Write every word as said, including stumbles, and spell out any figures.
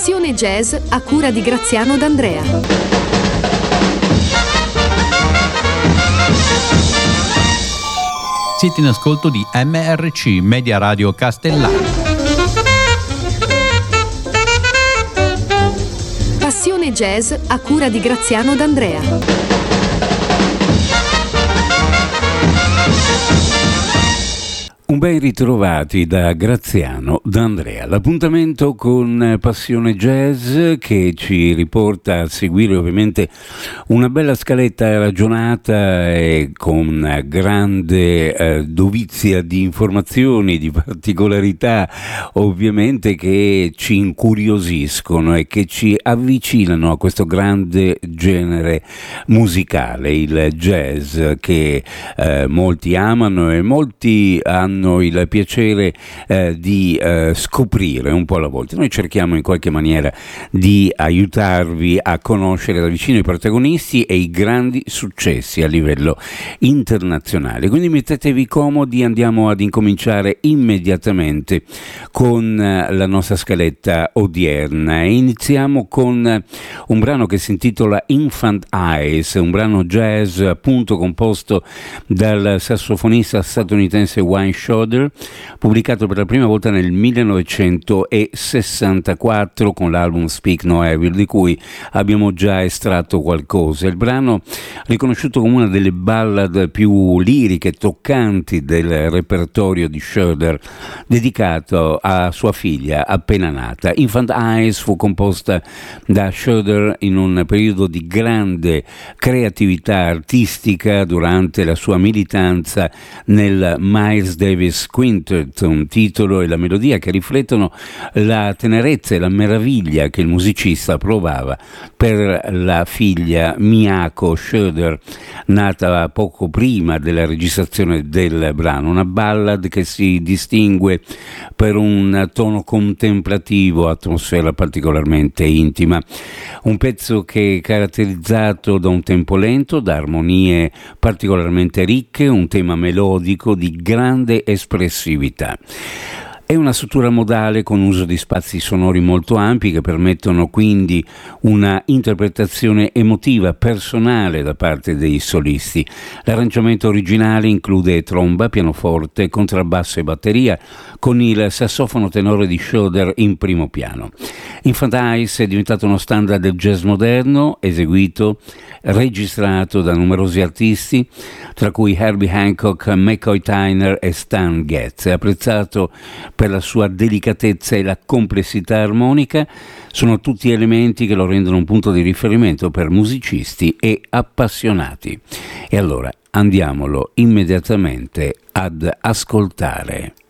Passione Jazz a cura di Graziano D'Andrea. Siete in ascolto di M R C, Media Radio Castellano. Passione Jazz a cura di Graziano D'Andrea. Un ben ritrovati da Graziano D'Andrea. L'appuntamento con Passione Jazz che ci riporta a seguire ovviamente una bella scaletta ragionata e con grande eh, dovizia di informazioni, di particolarità ovviamente che ci incuriosiscono e che ci avvicinano a questo grande genere musicale, il jazz, che eh, molti amano e molti hanno il piacere eh, di eh, scoprire un po' alla volta. Noi cerchiamo in qualche maniera di aiutarvi a conoscere da vicino i protagonisti e i grandi successi a livello internazionale. Quindi mettetevi comodi, andiamo ad incominciare immediatamente con eh, la nostra scaletta odierna. Iniziamo con un brano che si intitola Infant Eyes, un brano jazz appunto composto dal sassofonista statunitense Wayne Shorter, pubblicato per la prima volta nel millenovecentosessantaquattro con l'album Speak No Evil, di cui abbiamo già estratto qualcosa. Il brano, riconosciuto come una delle ballad più liriche e toccanti del repertorio di Shorter, dedicato a sua figlia appena nata. Infant Eyes fu composta da Shorter in un periodo di grande creatività artistica durante la sua militanza nel Miles Davis Quintet, un titolo e la melodia che riflettono la tenerezza e la meraviglia che il musicista provava per la figlia Miyako Shorter, nata poco prima della registrazione del brano. Una ballad che si distingue per un tono contemplativo, atmosfera particolarmente intima. Un pezzo che è caratterizzato da un tempo lento, da armonie particolarmente ricche, un tema melodico di grande espressività. È una struttura modale con uso di spazi sonori molto ampi che permettono quindi una interpretazione emotiva personale da parte dei solisti. L'arrangiamento originale include tromba, pianoforte, contrabbasso e batteria, con il sassofono tenore di Shorter in primo piano. Infant Eyes è diventato uno standard del jazz moderno, eseguito, registrato da numerosi artisti, tra cui Herbie Hancock, McCoy Tyner e Stan Getz. È apprezzato per la sua delicatezza e la complessità armonica. Sono tutti elementi che lo rendono un punto di riferimento per musicisti e appassionati. E allora andiamolo immediatamente ad ascoltare.